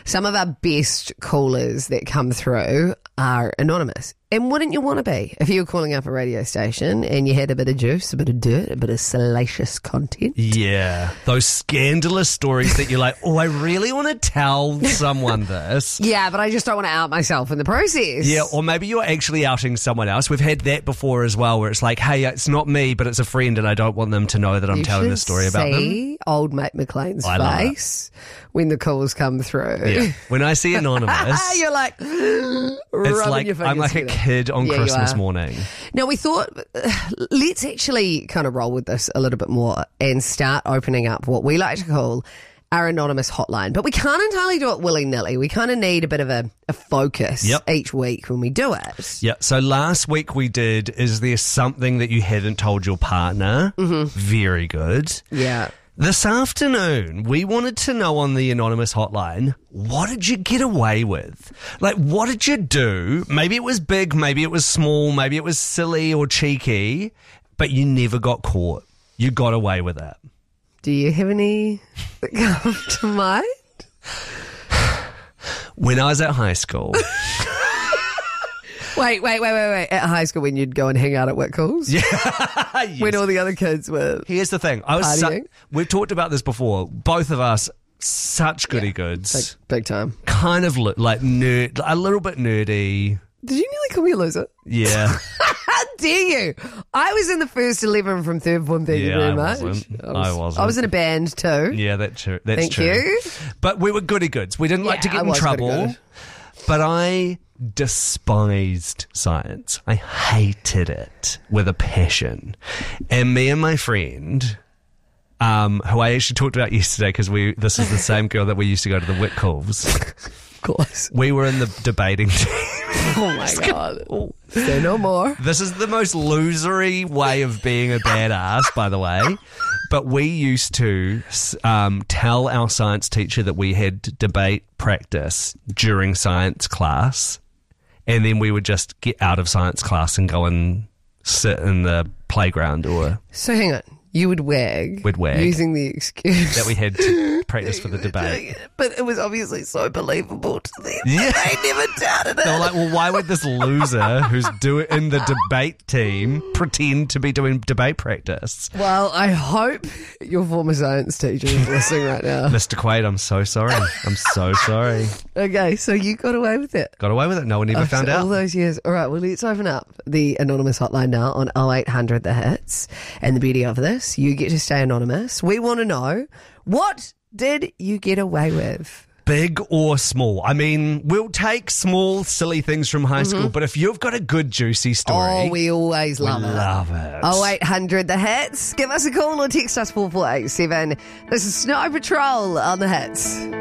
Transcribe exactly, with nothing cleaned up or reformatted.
Some of our best callers that come through are anonymous. And wouldn't you want to be if you were calling up a radio station and you had a bit of juice, a bit of dirt, a bit of salacious content? Yeah, those scandalous stories that you're like, oh, I really want to tell someone this. Yeah, but I just don't want to out myself in the process. Yeah, or maybe you're actually outing someone else. We've had that before as well, where it's like, hey, it's not me, but it's a friend, and I don't want them to know that I'm you telling this story about see them. Old mate McLean's I face when the calls come through. Yeah. When I see anonymous, you're like, it's like your I'm like a together. kid on Yeah, you Christmas are. morning. Now, we thought, uh, let's actually kind of roll with this a little bit more and start opening up what we like to call our anonymous hotline. But we can't entirely do it willy-nilly. We kind of need a bit of a, a focus Yep. each week when we do it. Yeah, so last week we did, is there something that you hadn't told your partner? Mm-hmm. Very good. Yeah. This afternoon, we wanted to know on the anonymous hotline, what did you get away with? Like, what did you do? Maybe it was big, maybe it was small, maybe it was silly or cheeky, but you never got caught. You got away with it. Do you have any that come to mind? When I was at high school... Wait, wait, wait, wait, wait. At high school when you'd go and hang out at Whitcoulls? Yeah. Yes. When all the other kids were... Here's the thing. I was. Su- Partying? we've talked about this before. Both of us, such goody Big, goods. big time. Kind of lo- like nerd, a little bit nerdy. Did you nearly call me a loser? Yeah. How dare you? I was in the first eleven from third form, thank you Yeah, very I much. wasn't. was, I wasn't. I was in a band too. Yeah, that's true. That's Thank true. you. But we were goody goods. We didn't like to Yeah, get I in was goody trouble. good. But I despised science. I hated it with a passion. And me and my friend, um, who I actually talked about yesterday, because we this is the same girl that we used to go to the Whitcoulls. Of course. We were in the debating team. Oh my God. Say no more. This is the most losery way of being a badass, by the way. But we used to um, tell our science teacher that we had debate practice during science class, and then we would just get out of science class and go and sit in the playground or So hang on. You would wag. Would wag. Using the excuse that we had to practice for the debate. But it was obviously so believable to them. Yeah. They never doubted it. They were like, well, why would this loser who's do in the debate team pretend to be doing debate practice? Well, I hope your former science teacher is listening right now. Mister Quaid, I'm so sorry. I'm so sorry. Okay, so you got away with it. Got away with it. No one ever After found all out. those years. All right, well, let's open up the anonymous hotline now on oh eight hundred the hits. And the beauty of this, you get to stay anonymous. We want to know, what did you get away with? Big or small? I mean, we'll take small, silly things from high school, but if you've got a good, juicy story, Oh, we always we love it. love it. oh eight hundred the hits. Give us a call or text us four four eight seven. This is Snow Patrol on the hits.